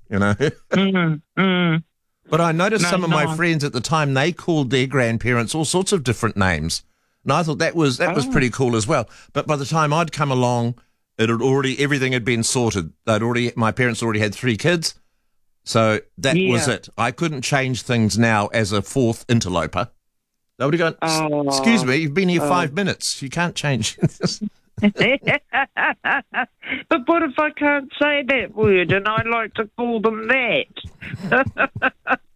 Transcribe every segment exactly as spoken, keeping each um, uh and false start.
you know. Mm, mm. But I noticed No, some of my no. friends at the time, they called their grandparents all sorts of different names. And I thought that was that was Oh, pretty cool as well. But by the time I'd come along, it had already everything had been sorted. They'd already my parents already had three kids. So that was yeah. it. I couldn't change things now as a fourth interloper. They would have gone, excuse Oh, me, you've been here oh. five minutes. You can't change this. But what if I can't say that word and I like to call them that?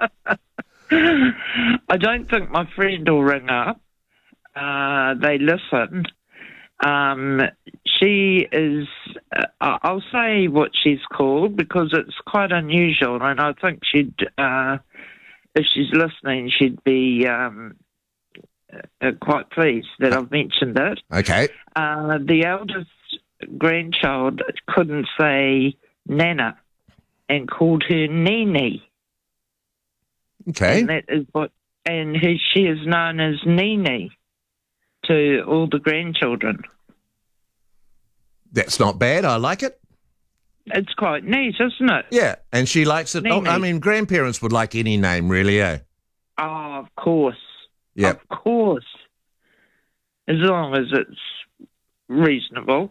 I don't think my friend will ring up. Uh, they listen. Um, she is, uh, I'll say what she's called because it's quite unusual, and I think she'd, uh, if she's listening, she'd be um, uh, quite pleased that I've mentioned it. Okay. Uh, the eldest grandchild couldn't say Nana and called her Nini. Okay. And that is what, and he, she is known as Nini to all the grandchildren. That's not bad. I like it. It's quite neat, isn't it? Yeah. And she likes it. Oh, Nene. I mean, grandparents would like any name, really, eh? Oh, of course. Yep. Of course. As long as it's reasonable.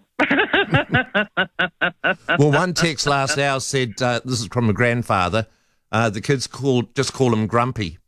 Well, one text last hour said, uh, this is from a grandfather, uh, the kids called just call him Grumpy.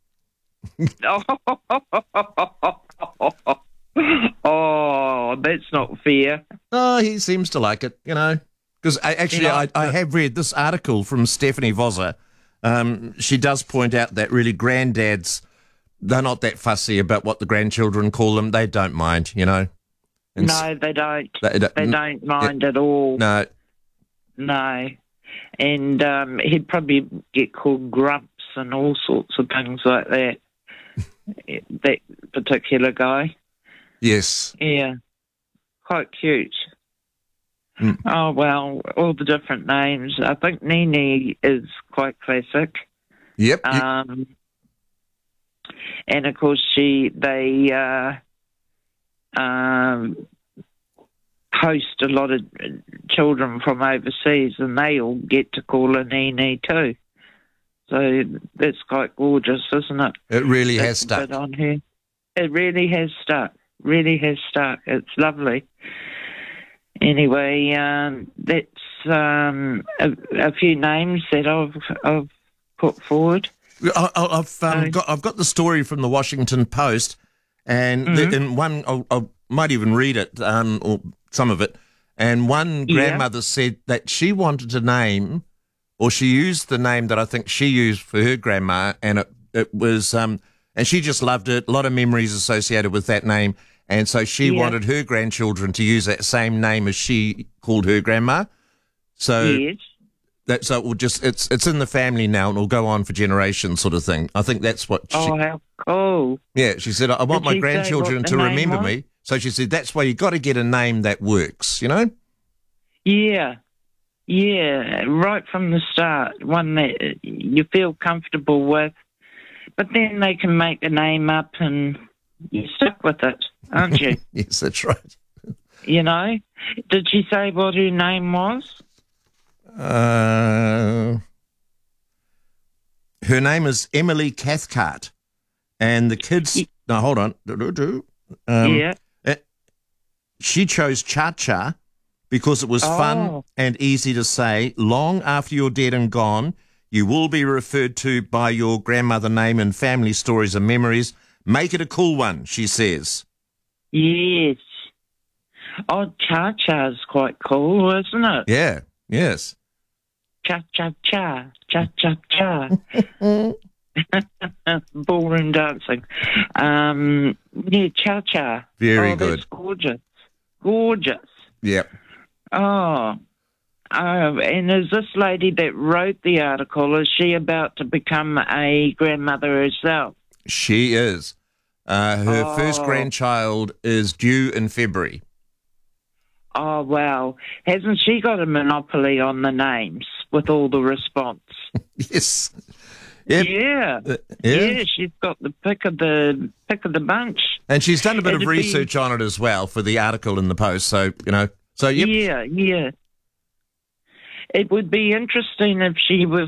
Oh, that's not fair. Oh, he seems to like it, you know. Because actually, Yeah. I, I have read this article from Stephanie Voser. Um, she does point out that really granddads, they're not that fussy about what the grandchildren call them. They don't mind, you know. And No, they don't. They don't- They don't mind at all. No, No. And um, he'd probably get called grumps and all sorts of things like that. That particular guy. yes. Yeah. Quite cute. Mm. Oh, well, all the different names. I think Nini is quite classic. Yep. you- Um, and of course, she they uh, um, host a lot of children from overseas, and they all get to call her Nini too. So that's quite gorgeous, isn't it? it really That's has stuck. bit on her. It really has stuck. Really has stuck. It's lovely. Anyway, um, that's um, a, a few names that I've, I've put forward. I, I- I've um, Sorry. got I've got the story from the Washington Post, and Mhm. the, in one I I might even read it, um, or some of it. And one Yeah. grandmother said that she wanted to name, or she used the name that I think she used for her grandma, and it it was um, and she just loved it. A lot of memories associated with that name, and so she Yeah. wanted her grandchildren to use that same name as she called her grandma. So. Yes. That, so it will just it's it's in the family now and it'll go on for generations, sort of thing. I think that's what she Oh, how cool. yeah, she said, I want Did my she say grandchildren what to the name remember was? me. So she said that's why you got to get a name that works, you know? Yeah. Yeah. Right from the start, one that you feel comfortable with. But then they can make a name up and you're stuck with it, aren't you? Yes, that's right. You know? Did she say what her name was? Uh, her name is Emily Cathcart. And the kids no, hold on. Um, yeah. She chose Cha Cha because it was fun Oh. and easy to say. Long after you're dead and gone, you will be referred to by your grandmother name in family stories and memories. Make it a cool one, she says. Yes. Oh, Cha Cha's quite cool, isn't it? Yeah, yes. Cha Cha Cha. Cha Cha Cha. Ballroom dancing. Um, yeah, Cha Cha. Very oh, good. That's gorgeous. Gorgeous. Yep. Oh. Oh, and is this lady that wrote the article, is she about to become a grandmother herself? She is. Uh, her Oh. first grandchild is due in February. Oh, wow. Hasn't she got a monopoly on the names with all the response? Yes. Yep. Yeah. Uh, yeah. yeah. she's got the pick of the pick of the bunch. And she's done a bit It'd of be- research on it as well for the article in the Post. So, you know, so yep. Yeah, yeah. It would be interesting if she was